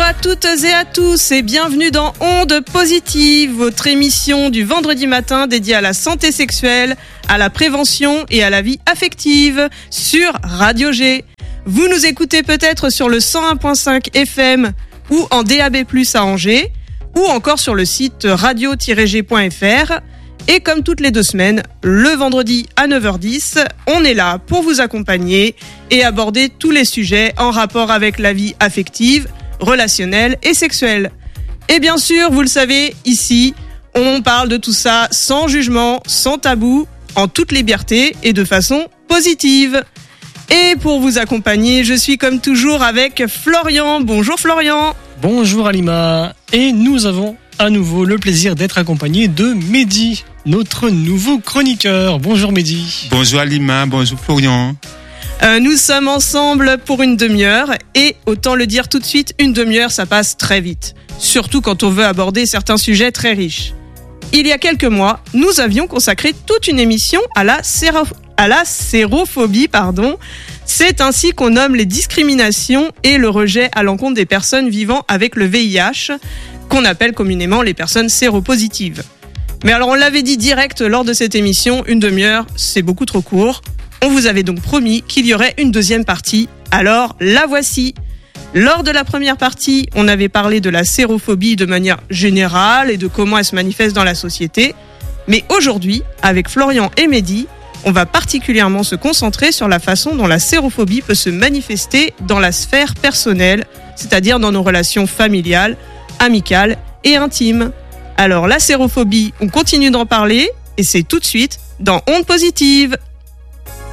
à toutes et à tous et bienvenue dans Ondes Positives, votre émission du vendredi matin dédiée à la santé sexuelle, à la prévention et à la vie affective sur Radio G. Vous nous écoutez peut-être sur le 101.5 FM ou en DAB+ à Angers ou encore sur le site radio-g.fr. Et comme toutes les 2 semaines, le vendredi à 9h10, on est là pour vous accompagner et aborder tous les sujets en rapport avec la vie affective, relationnelle et sexuelle. Et bien sûr, vous le savez, ici, on parle de tout ça sans jugement, sans tabou, en toute liberté et de façon positive. Et pour vous accompagner, je suis comme toujours avec Florian. Bonjour Florian. Bonjour Alima. Et nous avons à nouveau le plaisir d'être accompagné de Mehdi, notre nouveau chroniqueur. Bonjour Mehdi. Bonjour Alima, bonjour Florian. Nous sommes ensemble pour une demi-heure et autant le dire tout de suite, une demi-heure ça passe très vite. Surtout quand on veut aborder certains sujets très riches. Il y a quelques mois, nous avions consacré toute une émission à la sérophobie. C'est ainsi qu'on nomme les discriminations et le rejet à l'encontre des personnes vivant avec le VIH, qu'on appelle communément les personnes séropositives. Mais alors on l'avait dit direct lors de cette émission, une demi-heure, c'est beaucoup trop court. On vous avait donc promis qu'il y aurait une deuxième partie, alors la voici. Lors de la première partie, on avait parlé de la sérophobie de manière générale et de comment elle se manifeste dans la société. Mais aujourd'hui, avec Florian et Mehdi, on va particulièrement se concentrer sur la façon dont la sérophobie peut se manifester dans la sphère personnelle, c'est-à-dire dans nos relations familiales, amicales et intimes. Alors la sérophobie, on continue d'en parler et c'est tout de suite dans Ondes Positives.